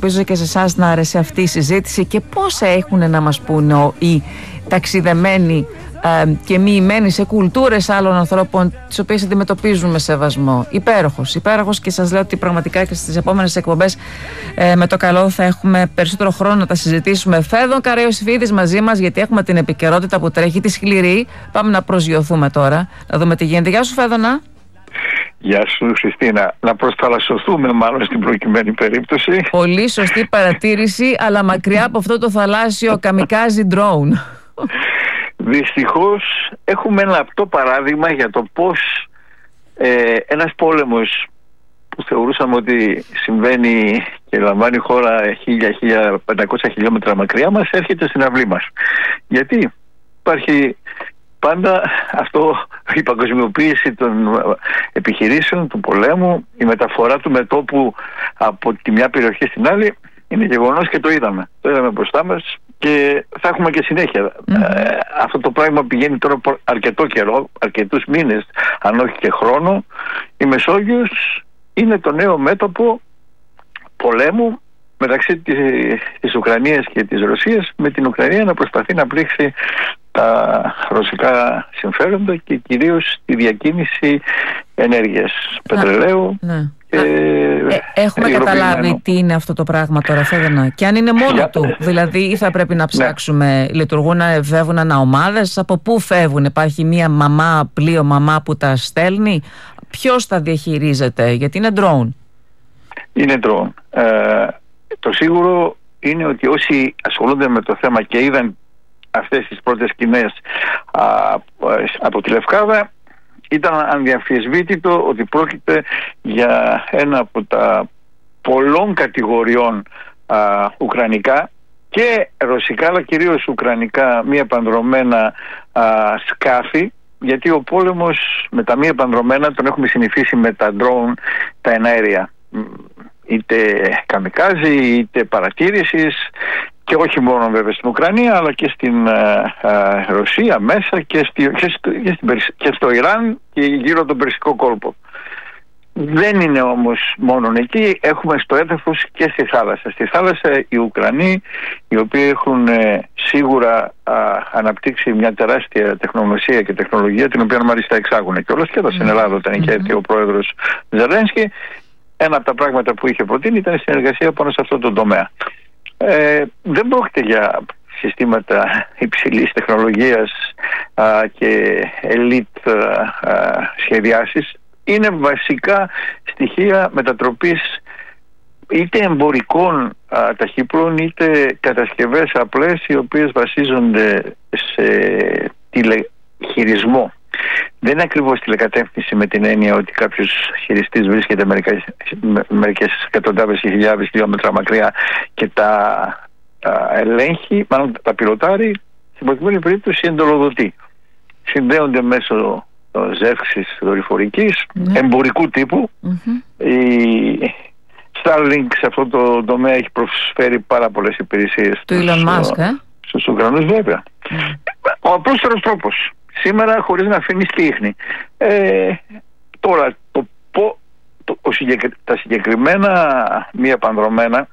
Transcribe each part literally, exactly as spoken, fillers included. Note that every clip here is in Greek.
ελπίζω και σε εσάς να άρεσε αυτή η συζήτηση. Και πόσα έχουν να μας πούνε οι ταξιδεμένοι ε, και μοιημένοι σε κουλτούρες άλλων ανθρώπων, τις οποίες αντιμετωπίζουν με σεβασμό. Υπέροχος, υπέροχος, και σας λέω ότι πραγματικά και στις επόμενες εκπομπές ε, με το καλό θα έχουμε περισσότερο χρόνο να τα συζητήσουμε. Φέδων Καραϊοσυφίδης μαζί μας, γιατί έχουμε την επικαιρότητα που τρέχει, τη σκληρή. Πάμε να προσγειωθούμε τώρα, να δούμε τι γίνεται. Γεια σου, Φέδωνα. Γεια σου, Χριστίνα. Να προσθαλασσωθούμε μάλλον στην προκειμένη περίπτωση. Πολύ σωστή παρατήρηση, αλλά μακριά από αυτό το θαλάσσιο καμικάζι ντρόουν. Δυστυχώς έχουμε ένα απτό παράδειγμα για το πώς ε, ένας πόλεμος που θεωρούσαμε ότι συμβαίνει και λαμβάνει χώρα χίλια με χίλια πεντακόσια χιλιόμετρα μακριά μας, έρχεται στην αυλή μας. Γιατί υπάρχει πάντα αυτό, η παγκοσμιοποίηση των επιχειρήσεων, του πολέμου, η μεταφορά του μετώπου από τη μια περιοχή στην άλλη, είναι γεγονός και το είδαμε. Το είδαμε μπροστά μας και θα έχουμε και συνέχεια. Mm-hmm. Ε, αυτό το πράγμα πηγαίνει τώρα αρκετό καιρό, αρκετούς μήνες, αν όχι και χρόνο. Η Μεσόγειος είναι το νέο μέτωπο πολέμου μεταξύ της, της Ουκρανίας και της Ρωσίας, με την Ουκρανία να προσπαθεί να πλήξει τα ρωσικά συμφέροντα και κυρίως τη διακίνηση ενέργειας, πετρελαίου. Ναι. Και ε, έχουμε καταλάβει τι είναι αυτό το πράγμα τώρα, Φέδωνα, και αν είναι μόνο Για... του, δηλαδή ή θα πρέπει να ψάξουμε, ναι. Λειτουργούν, φεύγουν αναομάδες, από πού φεύγουν, υπάρχει μία μαμά, πλοίο μαμά που τα στέλνει, ποιος τα διαχειρίζεται, γιατί είναι drone. Είναι drone. Ε, το σίγουρο είναι ότι όσοι ασχολούνται με το θέμα και είδαν αυτές τις πρώτες σκηνές α, από τη Λευκάδα, ήταν ανδιαμφισβήτητο ότι πρόκειται για ένα από τα πολλών κατηγοριών α, ουκρανικά και ρωσικά, αλλά κυρίως ουκρανικά μη επανδρωμένα α, σκάφη, γιατί ο πόλεμος με τα μη επανδρωμένα τον έχουμε συνηθίσει με τα drone, τα εναέρια, είτε καμικάζι είτε παρατήρησης, και όχι μόνο βέβαια στην Ουκρανία, αλλά και στην α, α, Ρωσία μέσα και, στη, και, στο, και, στην, και στο Ιράν και γύρω τον Περσικό κόλπο. Δεν είναι όμως μόνο εκεί, έχουμε στο έδαφος και στη θάλασσα. Στη θάλασσα οι Ουκρανοί, οι οποίοι έχουν ε, σίγουρα α, αναπτύξει μια τεράστια τεχνογνωσία και τεχνολογία, την οποία μάλιστα εξάγουν και όλος και εδώ στην Ελλάδα, όταν είχε έρθει ο πρόεδρος Ζελένσκι, ένα από τα πράγματα που είχε προτείνει ήταν η συνεργασία πάνω σε αυτό το τομέα. Ε, δεν πρόκειται για συστήματα υψηλής τεχνολογίας α, και elite α, α, σχεδιάσεις. Είναι βασικά στοιχεία μετατροπής είτε εμπορικών α, ταχύπλων είτε κατασκευές απλές, οι οποίες βασίζονται σε τηλεχειρισμό. Δεν είναι ακριβώς τηλεκατεύθυνση με την έννοια ότι κάποιος χειριστής βρίσκεται μερικές, μερικές εκατοντάδες και χιλιάδες χιλιόμετρα μακριά και τα, τα ελέγχει, μάλλον τα πιλοτάρει, στην προκειμένη περίπτωση εντολοδοτεί. Συνδέονται μέσω ζεύξης δορυφορικής, mm-hmm. εμπορικού τύπου. Mm-hmm. Η Starlink σε αυτό το τομέα έχει προσφέρει πάρα πολλές υπηρεσίες του Elon Musk, ε? στους Ουκρανούς, βέβαια. Mm. Ο απλούστερος τρόπος σήμερα, χωρίς να αφήνει στίχνη. Ε, τώρα, το, το, το, ο συγκεκρι, τα συγκεκριμένα μη επανδρωμένα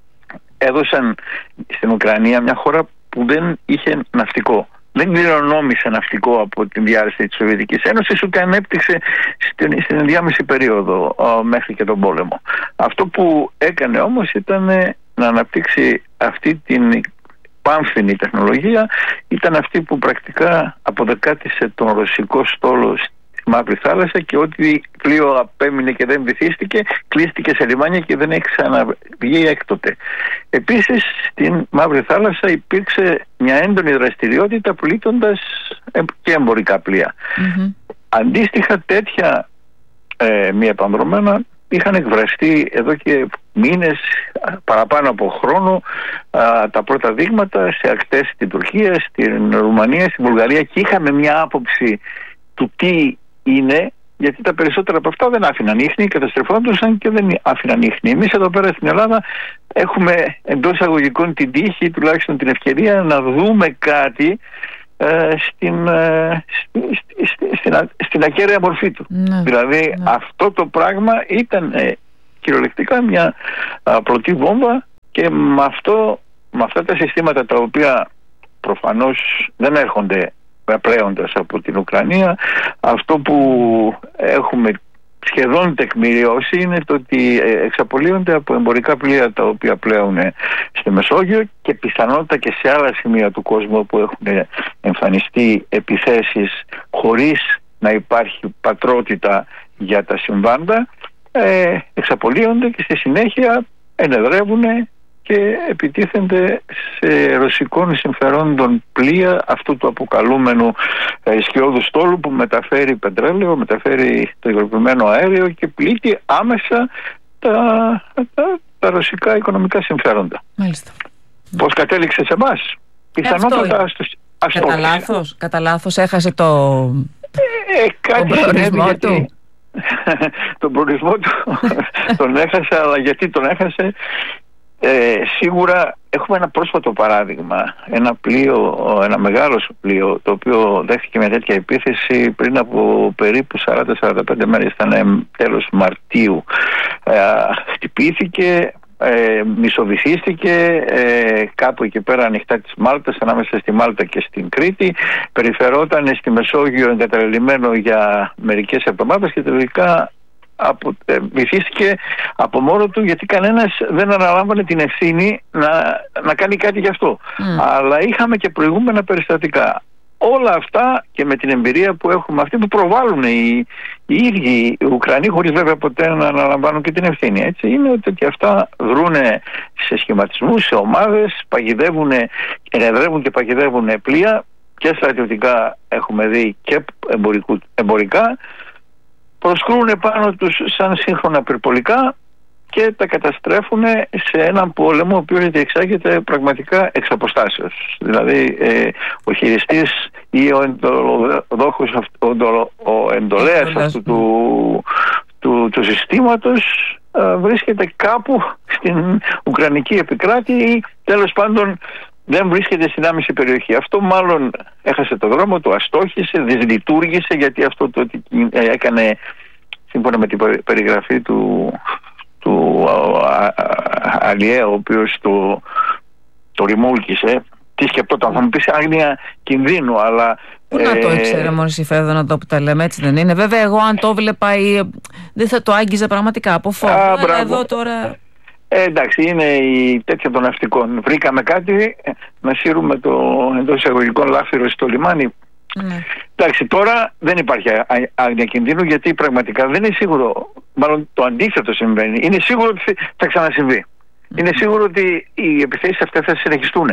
έδωσαν στην Ουκρανία, μια χώρα που δεν είχε ναυτικό. Δεν κληρονόμησε ναυτικό από την διάρρηση της Σοβιετικής Ένωσης, ούτε ανέπτυξε στην, στην ενδιάμεση περίοδο ο, μέχρι και τον πόλεμο. Αυτό που έκανε όμως ήταν να αναπτύξει αυτή την πάμφινη τεχνολογία, ήταν αυτή που πρακτικά αποδεκάτησε τον ρωσικό στόλο στη Μαύρη Θάλασσα, και ό,τι πλοίο απέμεινε και δεν βυθίστηκε κλείστηκε σε λιμάνια και δεν έχει ξαναβγεί έκτοτε. Επίσης στην Μαύρη Θάλασσα υπήρξε μια έντονη δραστηριότητα πλήττοντας και εμπορικά πλοία. Mm-hmm. Αντίστοιχα τέτοια ε, μη επανδρομένα είχαν εκβραστεί εδώ και μήνες, παραπάνω από χρόνο, α, τα πρώτα δείγματα σε ακτές στην Τουρκία, στην Ρουμανία, στην Βουλγαρία, και είχαμε μια άποψη του τι είναι, γιατί τα περισσότερα από αυτά δεν άφηναν ίχνη, καταστρεφόντουσαν και δεν άφηναν ίχνη. Εμείς εδώ πέρα στην Ελλάδα έχουμε εντός εισαγωγικών την τύχη, τουλάχιστον την ευκαιρία, να δούμε κάτι ε, στην, ε, στη, στη, στην, στην ακέραια μορφή του. Ναι, δηλαδή ναι. αυτό το πράγμα ήταν ε, κυριολεκτικά μια α, πρωτή βόμβα και με, αυτό, με αυτά τα συστήματα τα οποία προφανώς δεν έρχονται πλέοντας από την Ουκρανία, αυτό που έχουμε σχεδόν τεκμηριώσει είναι το ότι εξαπολύονται από εμπορικά πλοία τα οποία πλέουν στη Μεσόγειο και πιθανότατα και σε άλλα σημεία του κόσμου που έχουν εμφανιστεί επιθέσεις χωρίς να υπάρχει πατρότητα για τα συμβάντα, ε, εξαπολύονται και στη συνέχεια ενεδρεύουν και επιτίθενται σε ρωσικών συμφερόντων πλοία αυτού του αποκαλούμενου ε, σκιώδου στόλου που μεταφέρει πετρέλαιο, μεταφέρει το υγροποιημένο αέριο και πλήττει άμεσα τα, τα, τα ρωσικά οικονομικά συμφέροντα. Μάλιστα. Πώς κατέληξε σε εμάς? Πιθανότατα αστόχησε. Κατά λάθος, κατά λάθος έχασε το, ε, κάτι τον προορισμό γιατί... του. τον προορισμό του τον έχασε, αλλά γιατί τον έχασε? Ε, σίγουρα έχουμε ένα πρόσφατο παράδειγμα, ένα πλοίο, ένα μεγάλο πλοίο το οποίο δέχτηκε μια τέτοια επίθεση πριν από περίπου σαράντα με σαράντα πέντε μέρες, ήταν τέλος Μαρτίου. ε, χτυπήθηκε, ε, μισοβυθίστηκε ε, κάπου εκεί πέρα ανοιχτά της Μάλτας, ανάμεσα στη Μάλτα και στην Κρήτη, περιφερόταν στη Μεσόγειο εγκαταλελειμμένο για μερικές εβδομάδες και τελικά Από, ε, βυθίστηκε από μόνο του, γιατί κανένας δεν αναλάμβανε την ευθύνη να, να κάνει κάτι γι' αυτό. Mm. Αλλά είχαμε και προηγούμενα περιστατικά. Όλα αυτά και με την εμπειρία που έχουμε, αυτοί που προβάλλουν οι, οι ίδιοι οι Ουκρανοί, χωρίς βέβαια ποτέ να αναλαμβάνουν και την ευθύνη, έτσι, είναι ότι αυτά βρούνε σε σχηματισμούς, σε ομάδες, παγιδεύουν, ενεδρεύουν και παγιδεύουν πλοία και στρατιωτικά έχουμε δει και εμπορικού, εμπορικά, προσκρούν πάνω τους σαν σύγχρονα πυρπολικά και τα καταστρέφουν σε έναν πόλεμο ο οποίος διεξάγεται πραγματικά εξ αποστάσεως. Δηλαδή ε, ο χειριστής ή ο εντολοδόχος, ο, εντολο, ο εντολέας αυτού του, του, του συστήματος ε, βρίσκεται κάπου στην Ουκρανική επικράτη ή τέλος πάντων δεν βρίσκεται στην άμεση περιοχή. Αυτό μάλλον έχασε το δρόμο του, αστόχησε, δυσλειτουργήσε, γιατί αυτό το ότι έκανε, σύμφωνα με την περιγραφή του, του Αλιέ, ο οποίος το, το ρημούλκησε, τι σκεπτόταν, θα μου πεις άγνοια κινδύνου, αλλά... Πού ε... να το ήξερε μόνος η Φέδωνα το που τα λέμε, έτσι δεν είναι? Βέβαια εγώ αν το βλέπα ή, δεν θα το άγγιζα πραγματικά από φόβο. Αλλά εδώ τώρα... Ε, εντάξει, είναι η τέτοια των ναυτικών. Βρήκαμε κάτι, να σύρουμε το εντός εισαγωγικών λάφυρο στο λιμάνι. Ναι. Εντάξει, τώρα δεν υπάρχει άγνοια κινδύνου, γιατί πραγματικά δεν είναι σίγουρο, μάλλον το αντίθετο συμβαίνει. Είναι σίγουρο ότι θα ξανασυμβεί. Mm. Είναι σίγουρο ότι οι επιθέσεις αυτές θα συνεχιστούν.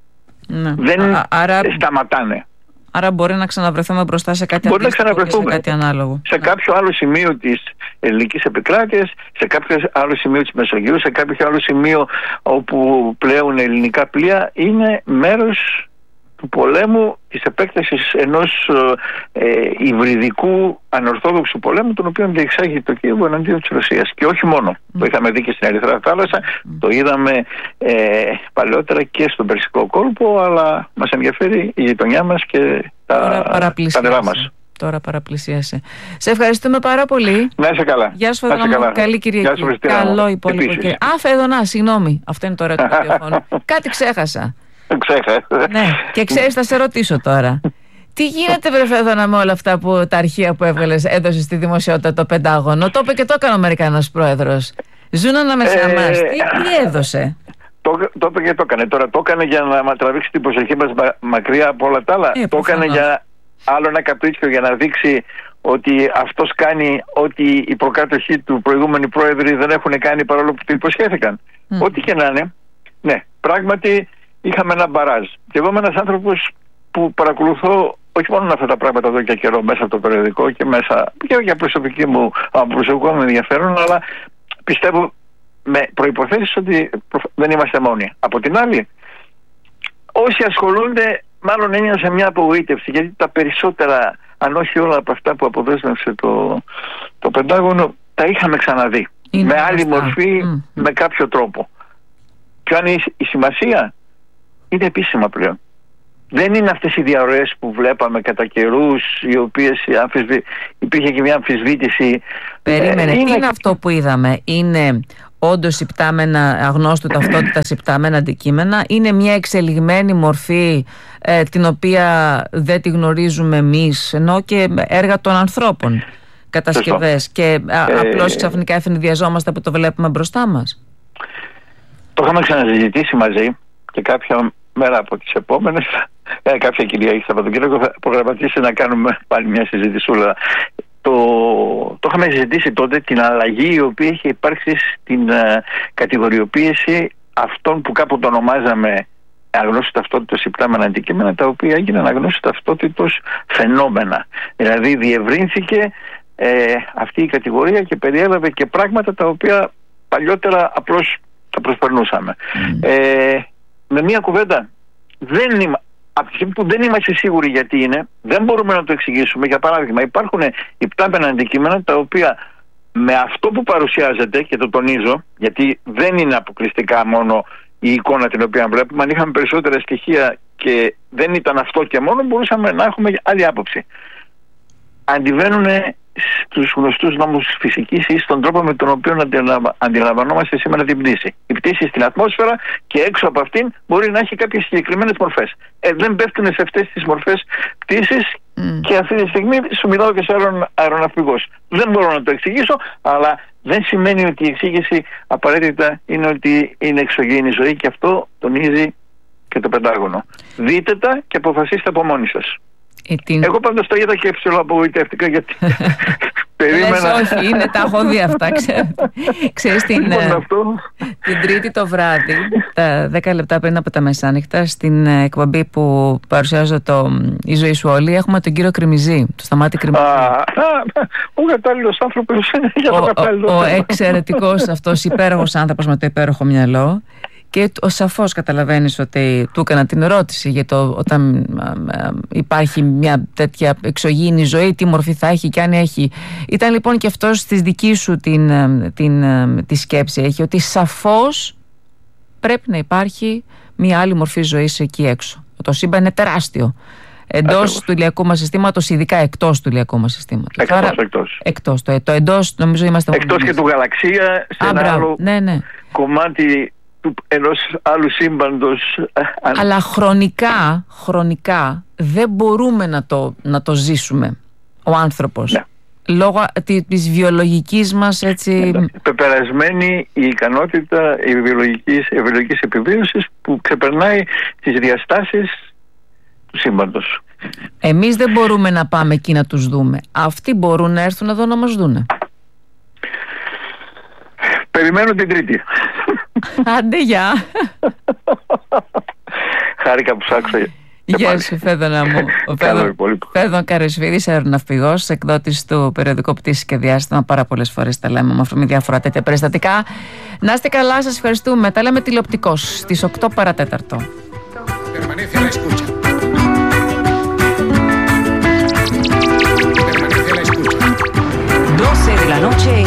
Ναι. Δεν Α, άρα... σταματάνε. Άρα μπορεί να ξαναβρεθούμε μπροστά σε κάτι, μπορεί να σε κάτι ανάλογο. Σε κάποιο άλλο σημείο της ελληνικής επικράτειας, σε κάποιο άλλο σημείο της Μεσογείου, σε κάποιο άλλο σημείο όπου πλέουν ελληνικά πλοία, είναι μέρος του πολέμου, της επέκτασης ενός ε, υβριδικού ανορθόδοξου πολέμου, τον οποίο διεξάγει το Κίεβο εναντίον της Ρωσίας. Και όχι μόνο. Mm. Το είχαμε δει και στην Ερυθρά Θάλασσα, mm. το είδαμε ε, παλαιότερα και στον Περσικό κόλπο, αλλά μας ενδιαφέρει η γειτονιά μας και τα, τα νερά μας. Τώρα παραπλησίασε. Σε ευχαριστούμε πάρα πολύ. Να είσαι καλά. Γεια σου Φέδωνα. Καλή Κυριακή. Καλό υπόλοιπο. Και... Α, Φέδωνα, συγγνώμη. Αυτό είναι τώρα το ραδιόφωνο. Κάτι ξέχασα. Ξέχασα. Ναι, και ξέρεις, θα σε ρωτήσω τώρα. Τι γίνεται, βρε Φέδωνα, με όλα αυτά που τα αρχεία που έβγαλες, έδωσε στη δημοσιότητα το Πεντάγωνο? Το είπε και το έκανε ο Αμερικανός πρόεδρος. Ζουν ανάμεσα ε, μας. Τι, τι έδωσε? Το, το είπε και το έκανε. Τώρα το έκανε για να τραβήξει την προσοχή μας μα, μακριά από όλα τα άλλα. Ε, το έκανε για άλλο ένα καπρίτσιο, για να δείξει ότι αυτός κάνει ό,τι οι προκάτοχοι του προηγούμενου πρόεδροι δεν έχουν κάνει, παρόλο που το υποσχέθηκαν. Mm. Ό,τι και να είναι. Ναι, πράγματι είχαμε ένα μπαράζ. Και εγώ είμαι ένας άνθρωπος που παρακολουθώ όχι μόνο αυτά τα πράγματα εδώ και καιρό μέσα από το περιοδικό και μέσα και για προσωπική μου, προσωπικό μου ενδιαφέρον, αλλά πιστεύω με προϋποθέσεις ότι δεν είμαστε μόνοι. Από την άλλη, όσοι ασχολούνται μάλλον ένιωσαν μια απογοήτευση, γιατί τα περισσότερα, αν όχι όλα από αυτά που αποδέσμευσε το, το Πεντάγωνο, τα είχαμε ξαναδεί. Είναι με άλλη μορφή, mm. με κάποιο τρόπο. Ποια είναι η, η σημασία? Είναι επίσημα πλέον. Δεν είναι αυτές οι διαρροές που βλέπαμε κατά καιρούς, οι οποίες αμφισβη... υπήρχε και μια αμφισβήτηση. Περίμενε, ε, είναι... τι είναι αυτό που είδαμε? Είναι όντως υπτάμενα, αγνώστου ταυτότητας υπτάμενα αντικείμενα, είναι μια εξελιγμένη μορφή ε, την οποία δεν τη γνωρίζουμε εμείς, ενώ και έργα των ανθρώπων, κατασκευές, και α, ε, απλώς ξαφνικά ευνηδιαζόμαστε που το βλέπουμε μπροστά μας. Το είχαμε ξαναζητήσει μαζί και κάποια μέρα από τις επόμενες, ε, κάποια Κυριακή Σαββατοκύριακο, θα προγραμματίσει να κάνουμε πάλι μια συζητησούλα. Το, το είχαμε συζητήσει τότε, την αλλαγή η οποία είχε υπάρξει στην uh, κατηγοριοποίηση αυτών που κάπου το ονομάζαμε αγνώστου ταυτότητος υπτάμενα αντικείμενα, τα οποία έγιναν αγνώστου ταυτότητος φαινόμενα. Δηλαδή διευρύνθηκε ε, αυτή η κατηγορία και περιέλαβε και πράγματα τα οποία παλιότερα απλώς τα προσπερνούσαμε. Mm. Ε, με μία κουβέντα, δεν είμαι, από τη στιγμή που δεν είμαστε σίγουροι γιατί είναι, δεν μπορούμε να το εξηγήσουμε. Για παράδειγμα, υπάρχουν υπτάμενα αντικείμενα τα οποία με αυτό που παρουσιάζεται, και το τονίζω, γιατί δεν είναι αποκλειστικά μόνο η εικόνα την οποία βλέπουμε, αν είχαμε περισσότερα στοιχεία και δεν ήταν αυτό και μόνο, μπορούσαμε να έχουμε άλλη άποψη. Αντιβαίνουν στους γνωστούς νόμους της φυσικής ή στον τρόπο με τον οποίο αντιλαμβανόμαστε σήμερα την πτήση. Η πτήση στην ατμόσφαιρα και έξω από αυτήν μπορεί να έχει κάποιες συγκεκριμένες μορφές. Ε, δεν πέφτουν σε αυτές τις μορφές πτήσης mm. και αυτή τη στιγμή σου μιλάω και σε άλλον αεροναυπηγός. Δεν μπορώ να το εξηγήσω, αλλά δεν σημαίνει ότι η εξήγηση απαραίτητα είναι ότι είναι εξωγήινη ζωή, και αυτό τονίζει και το Πεντάγωνο. Δείτε τα και αποφασίστε από μόνοι σας. Την... Εγώ πάντως το είδα και ψιλοαπογοητεύτηκα, γιατί περίμενα... Λες, όχι, είναι, τα έχω δει αυτά, ξέρετε. Ξέρεις, την, την Τρίτη το βράδυ, τα δέκα λεπτά πριν από τα μεσάνυχτα, στην εκπομπή που παρουσιάζω το «Η ζωή σου όλη», έχουμε τον κύριο Κρημιζή, το Σταμάτη Κρημιζή. Α, ο κατάλληλος άνθρωπος για το κατάλληλο. Ο εξαιρετικός αυτός υπέροχος άνθρωπος με το υπέροχο μυαλό. Και ο σαφώς καταλαβαίνεις ότι του έκανα την ερώτηση για το όταν α, α, υπάρχει μια τέτοια εξωγήινη ζωή, τι μορφή θα έχει και αν έχει. Ήταν λοιπόν και αυτός στη δική σου την, την, την, τη σκέψη έχει, ότι σαφώς πρέπει να υπάρχει μια άλλη μορφή ζωής εκεί έξω. Το σύμπαν είναι τεράστιο. Εντός του ηλιακού μας συστήματος, ειδικά εκτός του ηλιακού μας συστήματος. Εκτός, Άρα, εκτός. εκτός το, το εντός νομίζω είμαστε... Εκτός και του γαλαξία, σε Α, ένα μπράβο, άλλο ναι, ναι. κομμάτι ενός άλλου σύμπαντος. Αλλά χρονικά, χρονικά δεν μπορούμε να το, να το ζήσουμε ο άνθρωπος, ναι. Λόγω της βιολογικής μας, έτσι... Πεπερασμένη η ικανότητα η βιολογικής, η βιολογικής επιβίωσης που ξεπερνάει τις διαστάσεις του σύμπαντος. Εμείς δεν μπορούμε να πάμε εκεί να τους δούμε. Αυτοί μπορούν να έρθουν εδώ να μας δούνε. Περιμένω την Τρίτη. Άντε, γεια. Χάρηκα που σ' άκουσα. Γεια σου, Φέδωνα μου. Ο Φέδων Καρεσβίδης, αεροναυπηγός, εκδότης του περιοδικού Πτήσεις και Διάστημα. Πάρα πολλές φορές τα λέμε με διάφορα τέτοια περιστατικά. Να είστε καλά, σας ευχαριστούμε. Τα λέμε τηλεοπτικώς στις οκτώ παρατέταρτο.